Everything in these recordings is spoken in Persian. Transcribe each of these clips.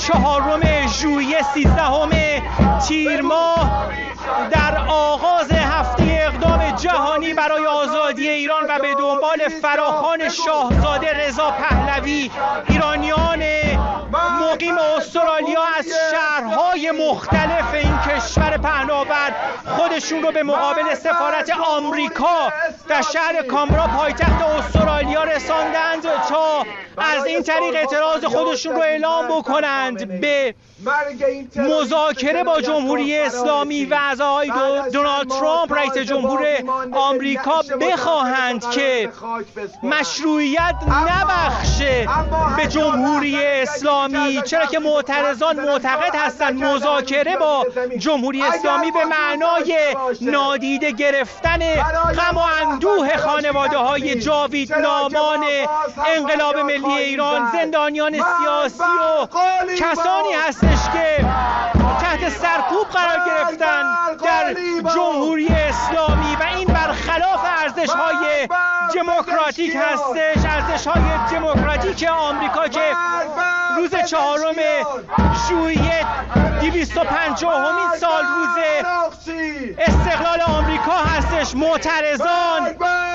4 ژوئیه 13 تیر ماه در آغاز هفته اقدام جهانی برای آزادی ایران و به دنبال فراخوان شاهزاده رضا پهلوی، ایرانیان مقیم استرالیا از شهرهای مختلف این کشور پهناور خودشون رو به مقابل سفارت آمریکا در شهر کامبرا پایتخت استرالیا رساندند تا از این طریق اعتراض خودشون رو اعلام بکنند به مذاکره با جمهوری اسلامی و از آقای دونالد ترامپ رئیس جمهور آمریکا بخواهند که مشروعیت نبخشه به جمهوری اسلامی، چرا که معترضان معتقد هستند مذاکره با جمهوری اسلامی به معنای نادیده گرفتن غم و اندوه خانواده‌های جاویدنامان انقلاب ملی ایران، زندانیان سیاسی و کسانی هستش که تحت سرکوب قرار گرفتن در جمهوری اسلامی و این برخلاف ارزش‌های دموکراتیک هستش، ارزش‌های دموکراتیک آمریکا که روز 4 ژوئیه 250مین سال روز استقلال آمریکا هستش. معترضان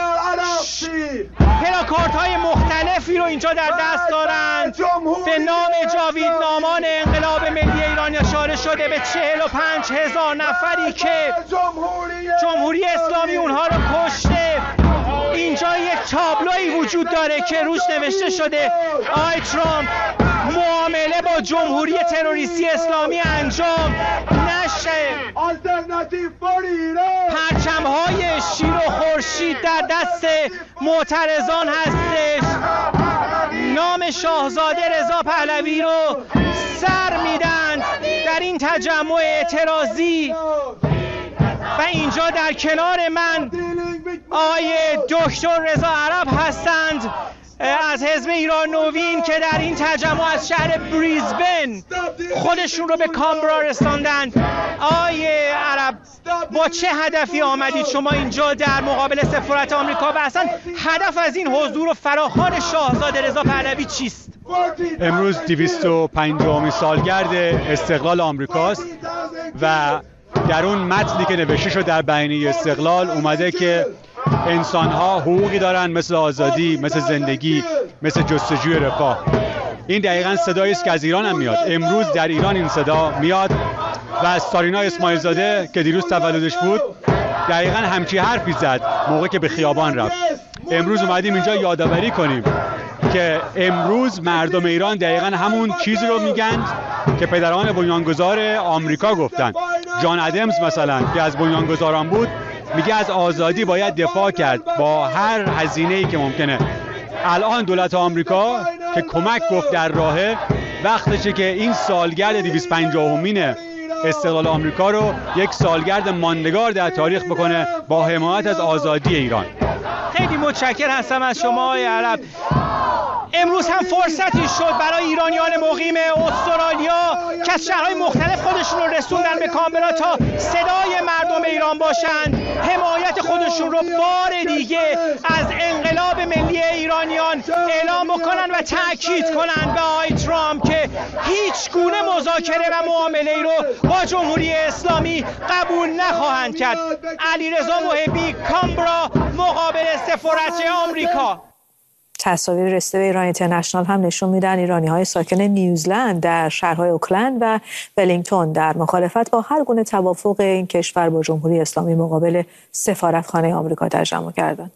پلاکاردهای مختلفی رو اینجا در دست دارند به نام جاویدنامان انقلاب ملی ایران اشاره شده به 45,000 نفری که جمهوری اسلامی اونها رو کشته. اینجا یک تابلوی وجود داره که روش نوشته شده آقای ترامپ معامله با جمهوری تروریستی اسلامی انجام نشه. پرچم‌های شیر و خورشید در دست معترضان هستش. نام شاهزاده رضا پهلوی رو سر میدن در این تجمع اعتراضی و اینجا در کنار من آقای دکتر رضا عرب هستند از حزب ایران نوین که در این تجمع از شهر بریزبن خودشون رو به کامبرا رساندن. آقای عرب، با چه هدفی آمدید شما اینجا در مقابل سفارت آمریکا و اصلا هدف از این حضور و فراخوان شاهزاده رضا پهلوی چیست؟ امروز 250مین سالگرد استقلال آمریکاست و در اون متنی که نوشته شد در بیانیه استقلال اومده که انسان‌ها حقوقی دارن مثل آزادی، مثل زندگی، مثل جستجوی رفاه. این دقیقاً صدایی است که از ایران هم میاد. امروز در ایران این صدا میاد و از سارینا اسماعیل زاده که دیروز تولدش بود دقیقاً همچی حرفی زد موقعی که به خیابان رفت. امروز اومدیم اینجا یادآوری کنیم که امروز مردم ایران دقیقاً همون چیزی رو میگن که پدران بنیانگذار آمریکا گفتن. جان ادمز مثلا که از بنیانگذاران بود میگه از آزادی باید دفاع کرد با هر هزینه‌ای که ممکنه. الان دولت آمریکا که کمک گفت در راهه، وقتشه که این سالگرد 250مین استقلال آمریکا رو یک سالگرد ماندگار در تاریخ بکنه با حمایت از آزادی ایران. خیلی متشکر هستم از شما آقای عرب. امروز هم فرصتی شد برای ایرانیان مقیم استرالیا که از شهرهای مختلف خودشون رو رسوندن به کامبرا تا صدای مردم ایران باشند، حمایت خودشون رو بار دیگه از انقلاب ملی ایرانیان اعلام بکنن و تاکید کنن به آقای ترامپ که هیچ گونه مذاکره و معامله‌ای رو با جمهوری اسلامی قبول نخواهند کرد. علیرضا محبی، کامبرا، مقابل سفارت آمریکا. تصاویر رسیده به ایران اینترنشنال هم نشون میدن ایرانی‌های ساکن نیوزلند در شهرهای اوکلند و ولینگتون در مخالفت با هر گونه توافق این کشور با جمهوری اسلامی مقابل سفارتخانه آمریکا تجمع کردند.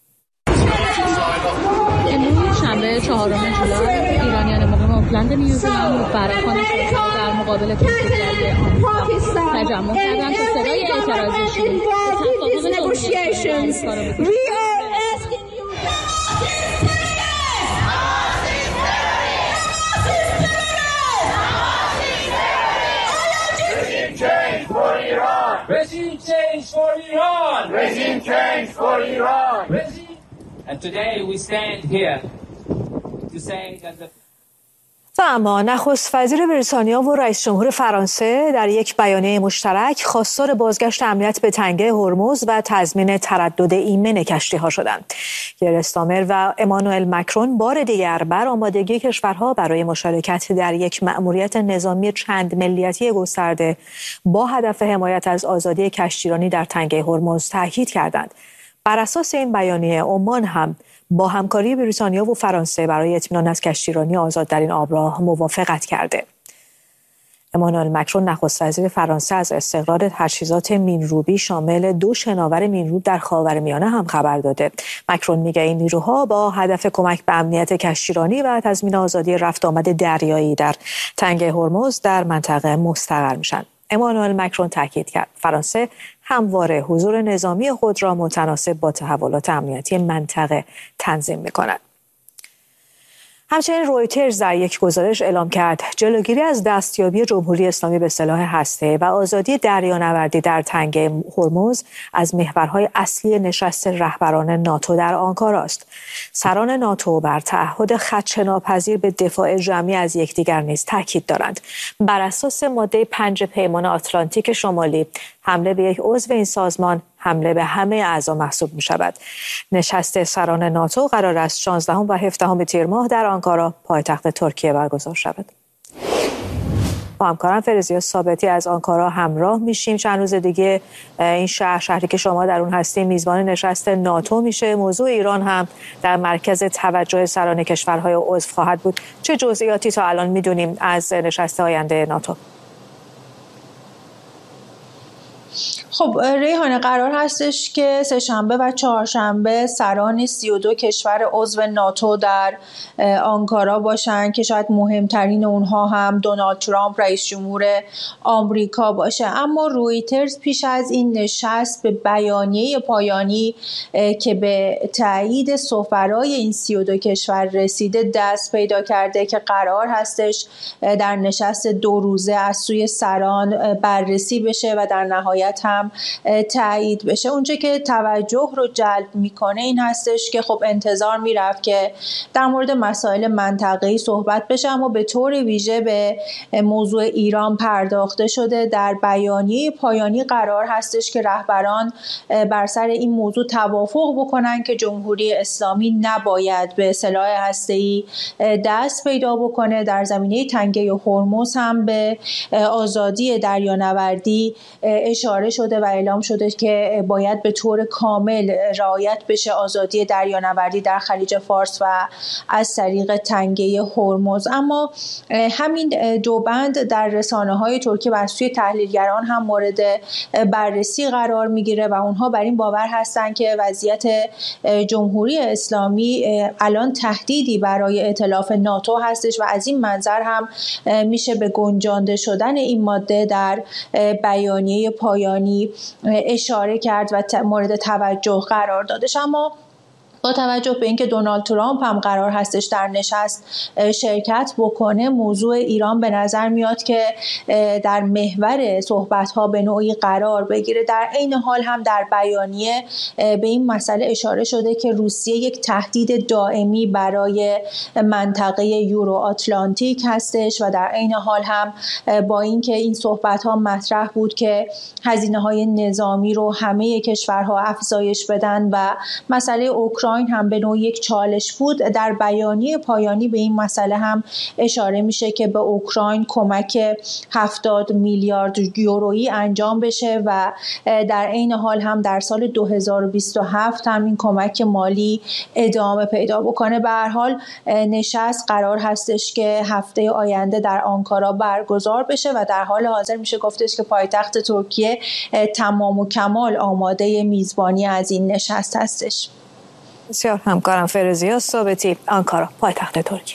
امروز شنبه 4 جولای ایرانیان مقیم اوکلند نیوزلند فراخوان در مقابل کنسولگری آمریکا تجمع کردند تا صدای اعتراضشون Regime change for Iran! Regime change for Iran! And today we stand here to say that the اما نخست وزیر بریتانیا و رئیس جمهور فرانسه در یک بیانیه مشترک خواستار بازگشت امنیت به تنگه هرمز و تضمین تردد ایمن کشتی‌ها شدند. کیر استارمر و امانوئل مکرون بار دیگر بر آمادگی کشورها برای مشارکت در یک مأموریت نظامی چند ملیتی گسترده با هدف حمایت از آزادی کشتیرانی در تنگه هرمز تاکید کردند. بر اساس این بیانیه عمان هم با همکاری بریتانیا و فرانسه برای اطمینان از کشتیرانی آزاد در این آبراه موافقت کرده. امانوئل مکرون نخست وزیر فرانسه از استقرار تجهیزات مین‌روبی شامل 2 شناور مین‌روب در خاورمیانه هم خبر داده. مکرون میگه این نیروها با هدف کمک به امنیت کشتیرانی و تضمین آزادی رفت آمد دریایی در تنگه هرمز در منطقه مستقر میشن. امانوئل مکرون تاکید کرد فرانسه همواره حضور نظامی خود را متناسب با تحولات امنیتی منطقه تنظیم می‌کند. همچنین رویترز در یک گزارش اعلام کرد جلوگیری از دستیابی جمهوری اسلامی به سلاح هسته‌ای و آزادی دریانوردی در تنگه هرمز از محورهای اصلی نشست رهبران ناتو در آنکارا است. سران ناتو بر تعهد خدشه‌ناپذیر به دفاع جمعی از یکدیگر نیز تاکید دارند. بر اساس ماده 5 پیمان آتلانتیک شمالی حمله به یک عضو این سازمان حمله به همه اعضا محسوب می شود. نشست سران ناتو قرار است 16 و 17 تیر ماه در آنکارا پایتخت ترکیه برگزار شود. با همکارم فرزیا ثابتی از آنکارا همراه میشیم. چند روز دیگه این شهری که شما در اون هستید میزبان نشست ناتو میشه. موضوع ایران هم در مرکز توجه سران کشورهای عضو خواهد بود. چه جزئیاتی تا الان میدونیم از نشست آینده ناتو؟ خب ریحانه، قرار هستش که سه‌شنبه و چهارشنبه سران 32 کشور عضو ناتو در آنکارا باشن که شاید مهمترین اونها هم دونالد ترامپ رئیس جمهور آمریکا باشه. اما رویترز پیش از این نشست به بیانیه پایانی که به تایید سفرای این 32 کشور رسیده دست پیدا کرده که قرار هستش در نشست 2 روزه از سوی سران بررسی بشه و در نهایت هم تایید بشه. اونچه که توجه رو جلب میکنه این هستش که خب انتظار میرفت که در مورد مسائل منطقه‌ای صحبت بشه، اما به طور ویژه به موضوع ایران پرداخته شده. در بیانیه پایانی قرار هستش که رهبران بر سر این موضوع توافق بکنن که جمهوری اسلامی نباید به سلاح هسته‌ای دست پیدا بکنه. در زمینه تنگه هرمز هم به آزادی دریانوردی اشاره شده و اعلام شده که باید به طور کامل رعایت بشه آزادی دریانوردی در خلیج فارس و از طریق تنگه هرمز. اما همین 2 بند در رسانه‌های ترکیه و از سوی تحلیلگران هم مورد بررسی قرار میگیره و اونها بر این باور هستن که وضعیت جمهوری اسلامی الان تهدیدی برای ائتلاف ناتو هستش و از این منظر هم میشه به گنجانده شدن این ماده در بیانیه پایانی اشاره کرد و مورد توجه قرار دادش. اما با توجه به اینکه دونالد ترامپ هم قرار هستش در نشست شرکت بکنه، موضوع ایران به نظر میاد که در محور صحبت‌ها به نوعی قرار بگیره. در عین حال هم در بیانیه به این مسئله اشاره شده که روسیه یک تهدید دائمی برای منطقه یورو آتلانتیک هستش و در عین حال هم با اینکه این صحبت‌ها مطرح بود که هزینه‌های نظامی رو همه کشورها افزایش بدن و مسئله اوکراین هم به نوع یک چالش بود، در بیانیه پایانی به این مسئله هم اشاره میشه که به اوکراین کمک 70 میلیارد یورویی انجام بشه و در عین حال هم در سال 2027 هم این کمک مالی ادامه پیدا بکنه. به هر حال نشست قرار هستش که هفته آینده در آنکارا برگزار بشه و در حال حاضر میشه گفتش که پایتخت ترکیه تمام و کمال آماده میزبانی از این نشست هستش. بسیار همکارم فرزیا ثابتی، آنکارا پایتخت ترکیه.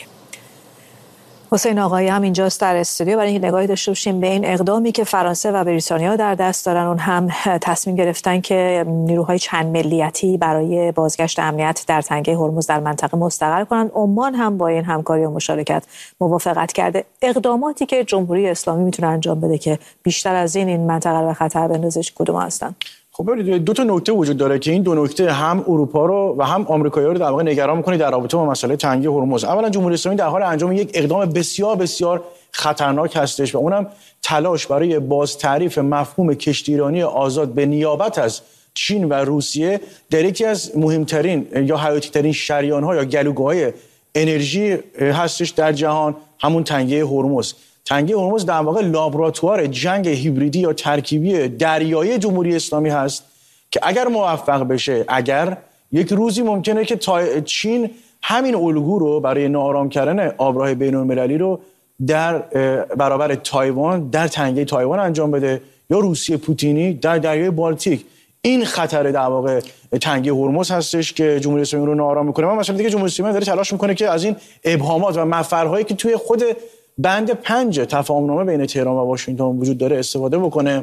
حسین آقایی هم اینجاست در استودیو برای اینکه نگاهی داشته باشیم به این اقدامی که فرانسه و بریتانیا در دست دارن. اون هم تصمیم گرفتن که نیروهای چند ملیتی برای بازگشت امنیت در تنگه هرمز در منطقه مستقر کنند. عمان هم با این همکاری و مشارکت موافقت کرده. اقداماتی که جمهوری اسلامی میتونه انجام بده که بیشتر از این منطقه رو به خطر بندازه کدوم هستن؟ خب ببینید دو تا نکته وجود داره که این دو نکته هم اروپا رو و هم آمریکایی‌ها رو در واقع نگران می‌کنه در رابطه با مسئله تنگی هرمز. اولا جمهوری اسلامی در حال انجام یک اقدام بسیار بسیار خطرناک هستش و اونم تلاش برای بازتعریف مفهوم کشتیرانی آزاد به نیابت از چین و روسیه در یکی از مهمترین یا حیاتی‌ترین شریان‌ها یا گلوگاه‌های انرژی هستش در جهان، همون تنگی هرمز. تنگی هرمز در واقع لابراتوار جنگ هیبریدی یا ترکیبی دریایی جمهوری اسلامی هست که اگر موفق بشه، اگر یک روزی ممکنه که چین همین الگو رو برای ناآرام کردن آبراه بین‌المللی رو در برابر تایوان، در تنگه تایوان انجام بده، یا روسیه پوتینی در دریای بالتیک. این خطر در واقع تنگه هرمز هستش که جمهوری اسلامی رو ناآرام میکنه. من مثلا دیگه جمهوری اسلامی داره تلاش میکنه که از این ابهامات و مفرهایی که توی خود بند 5 تفاهمنامه بین تهران و واشنگتن وجود داره استفاده بکنه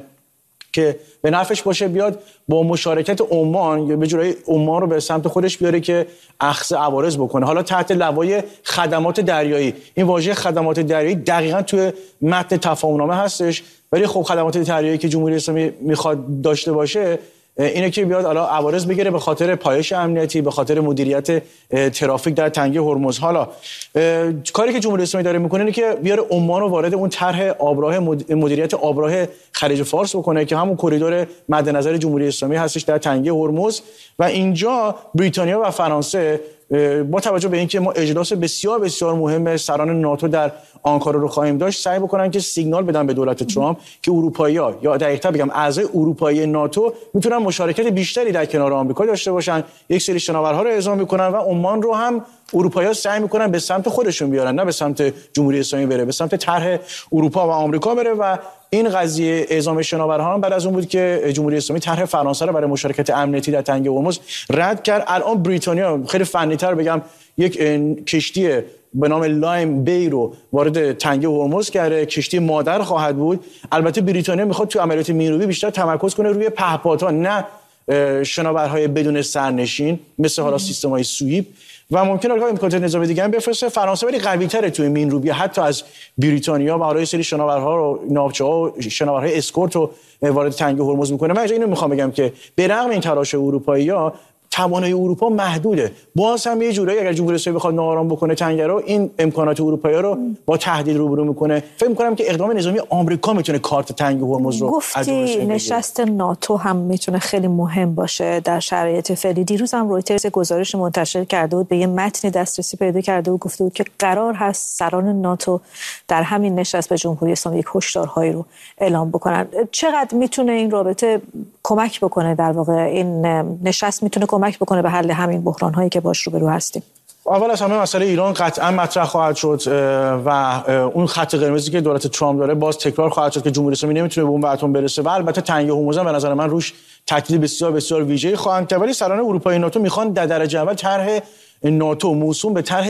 که به نفعش باشه، بیاد با مشارکت عمان یا به جورایی عمان رو به سمت خودش بیاره که اخذ عوارض بکنه، حالا تحت لوای خدمات دریایی. این واژه خدمات دریایی دقیقاً توی متن تفاهمنامه هستش، ولی خب خدمات دریایی که جمهوری اسلامی میخواد داشته باشه اینه که بیاد حالا عوارض بگیره به خاطر پایش امنیتی، به خاطر مدیریت ترافیک در تنگه هرمز. حالا کاری که جمهوری اسلامی داره میکنه اینه که بیاره عمان رو وارد اون طرح آبراه مدیریت آبراه خلیج فارس بکنه که همون کریدور مد نظر جمهوری اسلامی هستش در تنگه هرمز. و اینجا بریتانیا و فرانسه با توجه به اینکه ما اجلاس بسیار بسیار مهم سران ناتو در آنکارا رو خواهیم داشت، سعی بکنن که سیگنال بدن به دولت ترامپ که اروپایی‌ها یا دقیق‌تر بگم اعضای اروپایی ناتو میتونن مشارکت بیشتری در کنار آمریکا داشته باشن. یک سری شناورها رو اعزام میکنن و عمان رو هم اروپایی‌ها سعی میکنن به سمت خودشون بیارن، نه به سمت جمهوری اسلامی بره، به سمت طرح اروپا و آمریکا بره. و این قضیه اعزام شناورها هم بعد از اون بود که جمهوری اسلامی طرح فرانسه رو برای مشارکت امنیتی در تنگه هرمز رد کرد. الان بریتانیا، خیلی فنی‌تر بگم، یک کشتی به نام لایم بی رو وارد تنگه هرمز کرده، کشتی مادر خواهد بود. البته بریتانیا میخواد تو عملیات مین‌روی بیشتر تمرکز کنه روی پهپادها، نه شناورهای بدون سرنشین مثل حالا سیستم‌های سویپ، و ممکنه البته امکانات نظامی دیگه هم بفرسته. فرانسه ولی قوی‌تره توی مین‌روی حتی از بریتانیا، و برای سری شناورها رو، ناوچه‌ها و شناورهای اسکورت رو وارد تنگه هرمز میکنه. من اینو میخوام بگم که به رغم این تلاش اروپایی‌ها، توانایی اروپا محدوده. باز هم یه جورایی اگر جمهوری اسلامی بخواد ناآرام بکنه تنگه رو، این امکانات اروپایی رو با تهدید روبرو میکنه. فکر میکنم که اقدام نظامی آمریکا میتونه کارت تنگه هرمز رو از گفتی نشست ناتو هم میتونه خیلی مهم باشه در شرایط فعلی. دیروز هم رویترز گزارش منتشر کرده بود، به یه متن دسترسی پیدا کرده و گفته بود که قرار هست سران ناتو در همین نشست به جمهوری اسلامی یک هشدارهایی رو اعلام بکنن. چقدر میتونه این رابطه کمک بکنه؟ در واقع این نشست میتونه کمک بکنه به حل همین بحران‌هایی که باش روبرو هستیم؟ اول از همه مسئله ایران قطعا مطرح خواهد شد و اون خط قرمزی که دولت ترامپ داره باز تکرار خواهد شد که جمهوری اسلامی نمیتونه به اون اتم برسه. و البته تنگه هرمز به نظر من روش تاکید بسیار بسیار ویژه‌ای خواهند کرد. ولی سران اروپایی ناتو میخوان در درجه اول طرح ناتو موسوم به طرح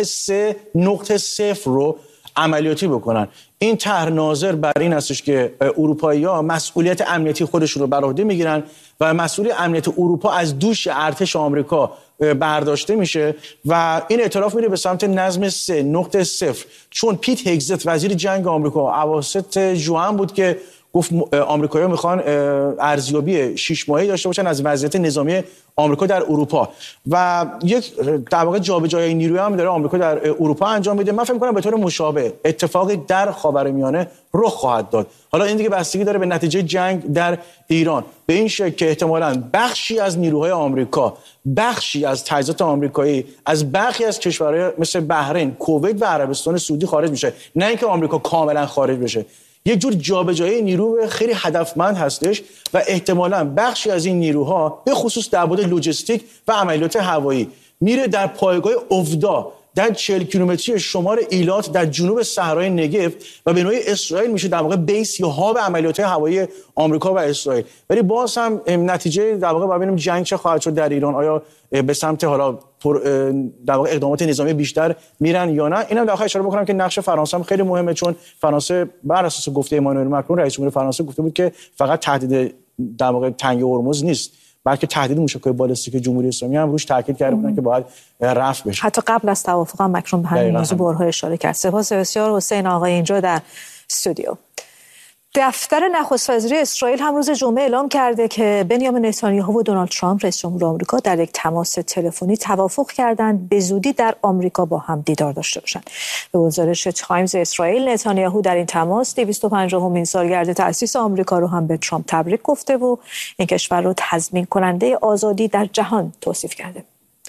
3.0 رو عملیاتی بکنن. این طرح ناظر بر این هستش که اروپایی‌ها مسئولیت امنیتی خودشون رو بر عهده میگیرن و مسئولیت امنیت اروپا از دوش ارتش آمریکا برداشته میشه و این ائتلاف میره به سمت نظم 3.0. چون پیت هگزت وزیر جنگ آمریکا اواسط ژوئن بود که گفت آمریکایی‌ها میخوان ارزیابی 6 ماهه‌ای داشته باشن از وضعیت نظامی آمریکا در اروپا و یک در واقع جابجایی نیروی هم داره آمریکا در اروپا انجام میده. من فکر می‌کنم به طور مشابه اتفاقی در خاورمیانه رخ خواهد داد. حالا این دیگه بستگی داره به نتیجه جنگ در ایران، به این شکل که احتمالاً بخشی از نیروهای آمریکا، بخشی از تجهیزات آمریکایی از برخی از کشورهای مثل بحرین، کویت و عربستان سعودی خارج میشه، نه اینکه آمریکا کاملا خارج بشه. یک جور جابجایی نیرو خیلی هدفمند هستش و احتمالاً بخشی از این نیروها به خصوص در بعد لوجستیک و عملیات هوایی میره در پایگاه اوفدا در 40 کیلومتری شمال ایلات در جنوب صحرای نگف و به نوعی اسرائیل میشه در واقع بیس یا هاب عملیات هوایی آمریکا و اسرائیل. ولی باز هم نتیجه در واقع ببینیم جنگ چه خواهد شد در ایران، آیا به سمت حالا در واقع اقدامات نظامی بیشتر میرن یا نه. اینم در واقع اشاره بکنم که نقش فرانسه هم خیلی مهمه، چون فرانسه بر اساس گفته امانوئل ماکرون رئیس جمهور فرانسه گفته بود که فقط تهدید در واقع تنگه هرمز نیست، بلکه تهدید موشک‌های بالستیک جمهوری اسلامی هم روش تاکید کرده بودن که باید رفع بشه. حتی قبل از توافق هم ماکرون به همین موضوع بارها اشاره کرد. سپاس بسیار حسین آقای اینجا در استودیو. دفتر نخست وزیری اسرائیل هم روز جمعه اعلام کرده که بنیامین نتانیاهو و دونالد ترامپ رئیس جمهور آمریکا در یک تماس تلفنی توافق کردند به زودی در آمریکا با هم دیدار داشته باشند. به گزارش تایمز اسرائیل، نتانیاهو در این تماس 250مین سالگرد تأسیس آمریکا رو هم به ترامپ تبریک گفته و این کشور رو تضمین کننده آزادی در جهان توصیف کرده.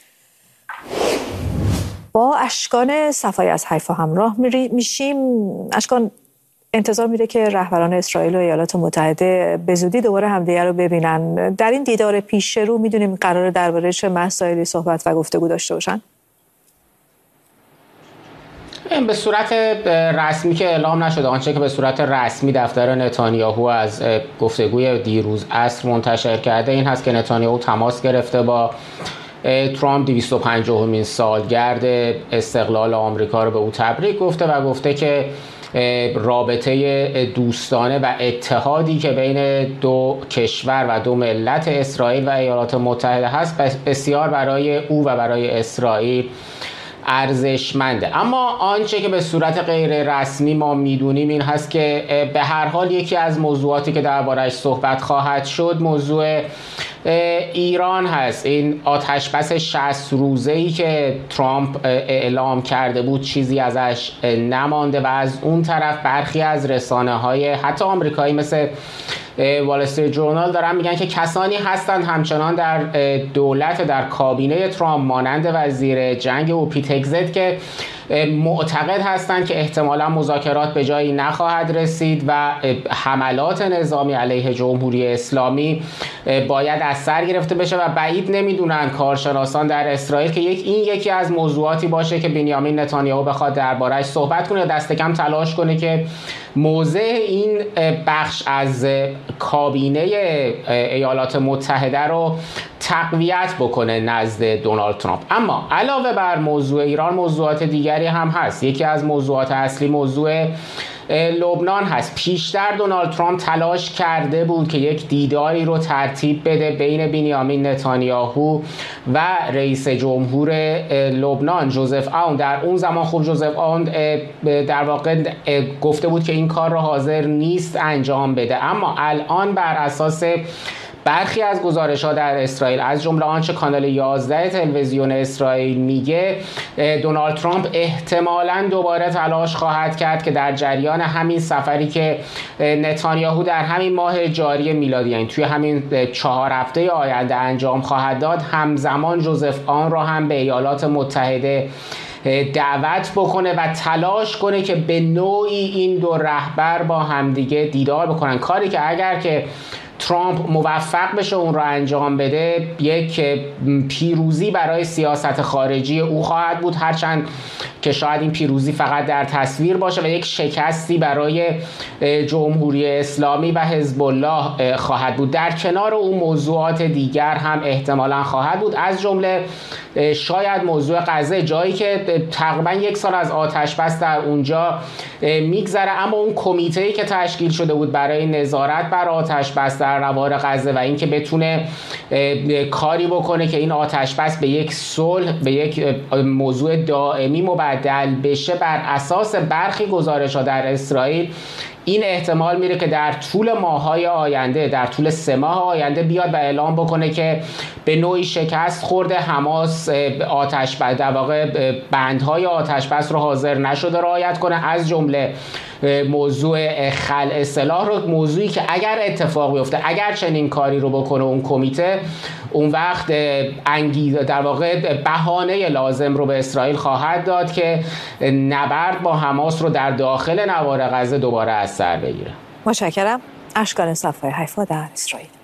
با اشکان صفایی از حیفا همراه میشیم. اشکان، انتظار میره که رهبران اسرائیل و ایالات متحده به زودی دوباره همدیگر رو ببینن. در این دیدار پیش رو میدونیم قرار درباره چه مسائلی صحبت و گفتگو داشته باشن؟ به صورت رسمی که اعلام نشده، آنچه که به صورت رسمی دفتر نتانیاهو از گفتگوی دیروز عصر منتشر کرده این هست که نتانیاهو تماس گرفته با ترامپ، 250مین سالگرد استقلال آمریکا رو به او تبریک گفته و گفته که رابطه دوستانه و اتحادی که بین دو کشور و دو ملت اسرائیل و ایالات متحده هست بسیار برای او و برای اسرائیل ارزشمنده. اما آنچه که به صورت غیر رسمی ما میدونیم این هست که به هر حال یکی از موضوعاتی که درباره‌اش صحبت خواهد شد موضوع ایران هست. این آتشبس 60 روزه‌ای که ترامپ اعلام کرده بود چیزی ازش نمانده و از اون طرف برخی از رسانه‌های حتی آمریکایی مثل وال استریت جورنال دارن میگن که کسانی هستند همچنان در دولت، در کابینه ترامپ مانند وزیر جنگ او پیت هگزت که معتقد هستند که احتمالا مذاکرات به جایی نخواهد رسید و حملات نظامی علیه جمهوری اسلامی باید از سر گرفته بشه و بعید نمیدونن کارشناسان در اسرائیل که این یکی از موضوعاتی باشه که بنیامین نتانیاهو بخواد درباره‌اش صحبت کنه یا دست کم تلاش کنه که موضع این بخش از کابینه ایالات متحده رو تقویت بکنه نزد دونالد ترامپ. اما علاوه بر موضوع ایران موضوعات دیگری هم هست. یکی از موضوعات اصلی موضوع لبنان هست. پیشتر دونالد ترامپ تلاش کرده بود که یک دیداری رو ترتیب بده بین بنیامین نتانیاهو و رئیس جمهور لبنان جوزف اون. در اون زمان خوب جوزف اون در واقع گفته بود که این کار رو حاضر نیست انجام بده، اما الان بر اساس برخی از گزارش‌ها در اسرائیل از جمله آنچه کانال 11 تلویزیون اسرائیل میگه دونالد ترامپ احتمالاً دوباره تلاش خواهد کرد که در جریان همین سفری که نتانیاهو در همین ماه جاری میلادی یعنی توی همین 4 هفته آینده انجام خواهد داد همزمان جوزف آن را هم به ایالات متحده دعوت بکنه و تلاش کنه که به نوعی این دو رهبر با همدیگه دیدار بکنن، کاری که اگر که ترامپ موفق بشه اون رو انجام بده یک پیروزی برای سیاست خارجی او خواهد بود، هرچند که شاید این پیروزی فقط در تصویر باشه و یک شکستی برای جمهوری اسلامی و حزب الله خواهد بود. در کنار اون موضوعات دیگر هم احتمالاً خواهد بود، از جمله شاید موضوع غزه، جایی که تقریبا 1 سال از آتش بس در اونجا میگذره، اما اون کمیته‌ای که تشکیل شده بود برای نظارت بر آتش بس در نوار غزه و اینکه بتونه کاری بکنه که این آتش بس به یک صلح، به یک موضوع دائمی مبدل بشه، بر اساس برخی گزارش‌ها در اسرائیل این احتمال میره که در طول ماه‌های آینده، در طول 3 ماه آینده بیاد و اعلام بکنه که به نوعی شکست خورده، حماس آتش بس در واقع بندهای آتش بس رو حاضر نشده رعایت کنه، از جمله موضوع خلع سلاح رو، موضوعی که اگر اتفاق بیفته، اگر چنین کاری رو بکنه اون کمیته، اون وقت انگیزه در واقع بهانه لازم رو به اسرائیل خواهد داد که نبرد با حماس رو در داخل نوار غزه دوباره از سر بگیره. متشکرم. اشکان صفای حیفا در اسرائیل.